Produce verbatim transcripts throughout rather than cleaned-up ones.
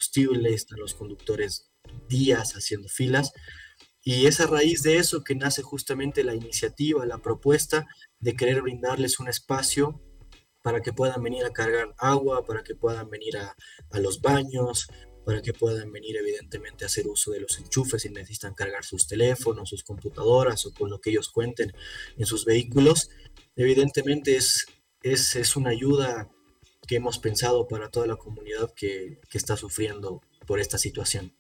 combustible, están los conductores días haciendo filas, y es a raíz de eso que nace justamente la iniciativa, la propuesta de querer brindarles un espacio para que puedan venir a cargar agua, para que puedan venir a, a los baños, para que puedan venir evidentemente a hacer uso de los enchufes si necesitan cargar sus teléfonos, sus computadoras o con lo que ellos cuenten en sus vehículos. Evidentemente es, es, es una ayuda que hemos pensado para toda la comunidad que, que está sufriendo por esta situación.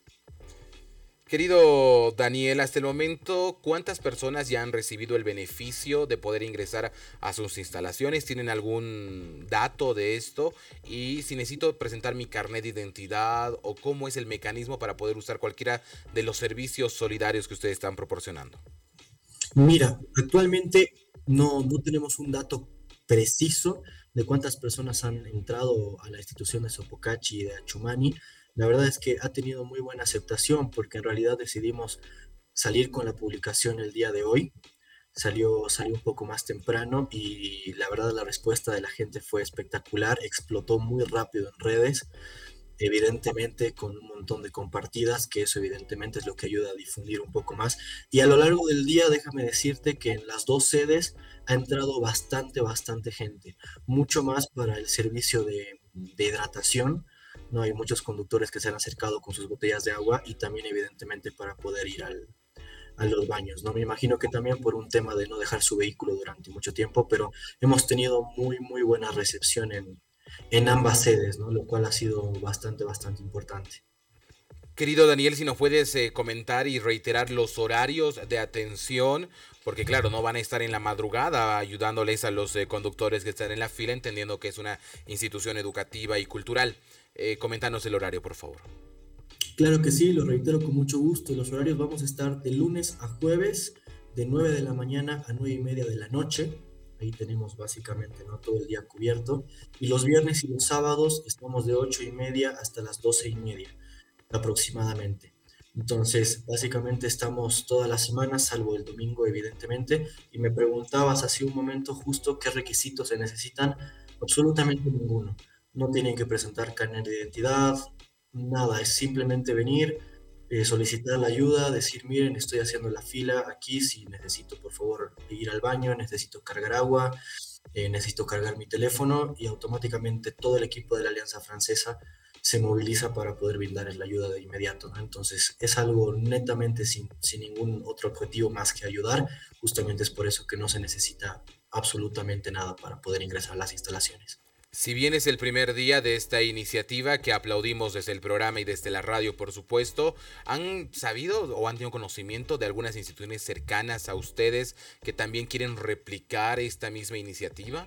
Querido Daniel, hasta el momento, ¿cuántas personas ya han recibido el beneficio de poder ingresar a sus instalaciones? ¿Tienen algún dato de esto? Y si necesito presentar mi carnet de identidad o cómo es el mecanismo para poder usar cualquiera de los servicios solidarios que ustedes están proporcionando. Mira, actualmente no, no tenemos un dato preciso de cuántas personas han entrado a la institución de Sopocachi y de Achumani. La verdad es que ha tenido muy buena aceptación porque en realidad decidimos salir con la publicación el día de hoy. Salió, salió un poco más temprano y la verdad la respuesta de la gente fue espectacular, explotó muy rápido en redes, evidentemente con un montón de compartidas, que eso evidentemente es lo que ayuda a difundir un poco más. Y a lo largo del día, déjame decirte que en las dos sedes ha entrado bastante, bastante gente, mucho más para el servicio de, de hidratación. No hay muchos conductores que se han acercado con sus botellas de agua y también evidentemente para poder ir al, a los baños, ¿no? Me imagino que también por un tema de no dejar su vehículo durante mucho tiempo, pero hemos tenido muy, muy buena recepción en, en ambas sedes, ¿no? Lo cual ha sido bastante, bastante importante. Querido Daniel, si nos puedes eh, comentar y reiterar los horarios de atención, porque claro, no van a estar en la madrugada ayudándoles a los eh, conductores que están en la fila, entendiendo que es una institución educativa y cultural. Eh, coméntanos el horario, por favor. Claro que sí, lo reitero con mucho gusto. Los horarios vamos a estar de lunes a jueves, de nueve de la mañana a nueve y media de la noche. Ahí tenemos básicamente, ¿no?, todo el día cubierto. Y los viernes y los sábados estamos de ocho y media hasta las doce y media aproximadamente. Entonces, básicamente estamos todas las semanas, salvo el domingo, evidentemente. Y me preguntabas hace un momento justo qué requisitos se necesitan. Absolutamente ninguno. No tienen que presentar carnet de identidad, nada. Es simplemente venir, eh, solicitar la ayuda, decir, miren, estoy haciendo la fila aquí, si necesito, por favor, ir al baño, necesito cargar agua, eh, necesito cargar mi teléfono, y automáticamente todo el equipo de la Alianza Francesa se moviliza para poder brindar la ayuda de inmediato, ¿no? Entonces es algo netamente sin, sin ningún otro objetivo más que ayudar. Justamente es por eso que no se necesita absolutamente nada para poder ingresar a las instalaciones. Si bien es el primer día de esta iniciativa que aplaudimos desde el programa y desde la radio, por supuesto, ¿han sabido o han tenido conocimiento de algunas instituciones cercanas a ustedes que también quieren replicar esta misma iniciativa?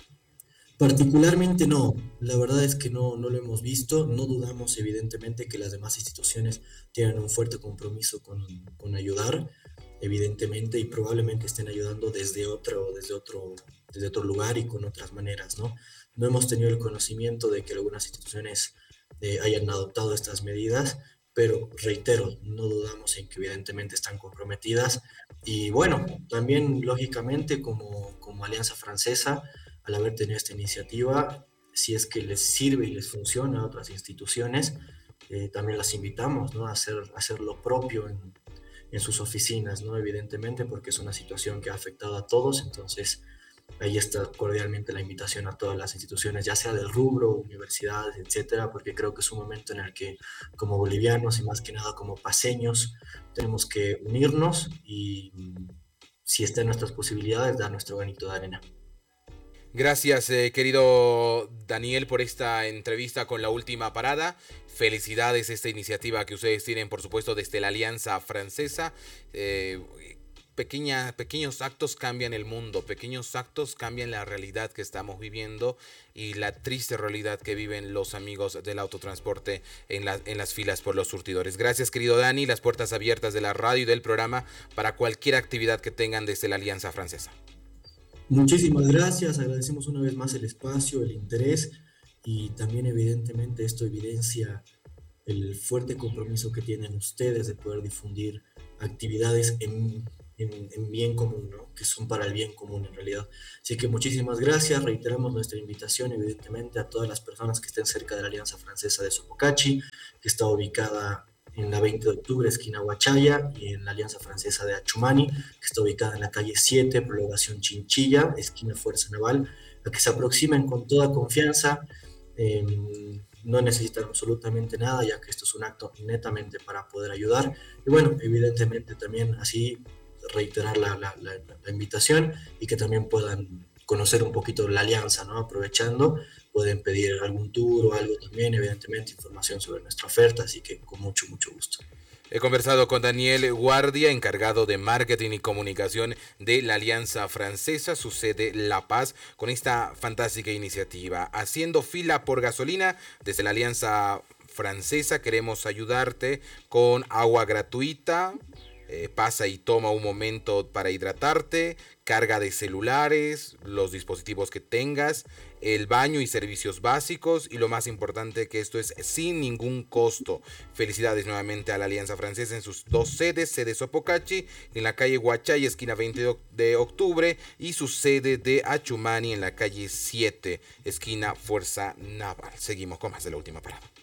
Particularmente no, la verdad es que no, no lo hemos visto, no dudamos evidentemente que las demás instituciones tienen un fuerte compromiso con, con ayudar, evidentemente, y probablemente estén ayudando desde otro, desde otro, desde otro lugar y con otras maneras, ¿no? No hemos tenido el conocimiento de que algunas instituciones eh, hayan adoptado estas medidas, pero reitero, no dudamos en que evidentemente están comprometidas. Y bueno, también lógicamente como, como Alianza Francesa, al haber tenido esta iniciativa, si es que les sirve y les funciona a otras instituciones, eh, también las invitamos, ¿no?, a hacer, a hacer lo propio en, en sus oficinas, ¿no? Evidentemente, porque es una situación que ha afectado a todos. Entonces ahí está cordialmente la invitación a todas las instituciones, ya sea del rubro, universidades, etcétera, porque creo que es un momento en el que como bolivianos y más que nada como paseños tenemos que unirnos y, si está en nuestras posibilidades, dar nuestro granito de arena. Gracias, eh, querido Daniel, por esta entrevista con La Última Parada. Felicidades a esta iniciativa que ustedes tienen, por supuesto, desde la Alianza Francesa. Eh, pequeña, pequeños actos cambian el mundo, pequeños actos cambian la realidad que estamos viviendo y la triste realidad que viven los amigos del autotransporte en, la, en las filas por los surtidores. Gracias, querido Dani, las puertas abiertas de la radio y del programa para cualquier actividad que tengan desde la Alianza Francesa. Muchísimas gracias, agradecemos una vez más el espacio, el interés, y también evidentemente esto evidencia el fuerte compromiso que tienen ustedes de poder difundir actividades en en, en bien común, ¿no? Que son para el bien común en realidad. Así que muchísimas gracias, reiteramos nuestra invitación evidentemente a todas las personas que estén cerca de la Alianza Francesa de Sopocachi, que está ubicada en la veinte de octubre, esquina Huachaya, y en la Alianza Francesa de Achumani, que está ubicada en la calle siete, prolongación Chinchilla, esquina Fuerza Naval, a que se aproximen con toda confianza. Eh, no necesitan absolutamente nada, ya que esto es un acto netamente para poder ayudar. Y bueno, evidentemente también así reiterar la, la, la, la invitación y que también puedan conocer un poquito la alianza, ¿no? Aprovechando, pueden pedir algún tour o algo también, evidentemente, información sobre nuestra oferta, así que con mucho, mucho gusto. He conversado con Daniel Guardia, encargado de marketing y comunicación de la Alianza Francesa, su sede La Paz, con esta fantástica iniciativa. Haciendo fila por gasolina desde la Alianza Francesa, queremos ayudarte con agua gratuita. Eh, pasa y toma un momento para hidratarte, carga de celulares, los dispositivos que tengas, el baño y servicios básicos, y lo más importante, que esto es sin ningún costo. Felicidades nuevamente a la Alianza Francesa en sus dos sedes, sede Sopocachi en la calle Huachay, esquina veinte de octubre, y su sede de Achumani en la calle siete, esquina Fuerza Naval. Seguimos con más de La Última Parada.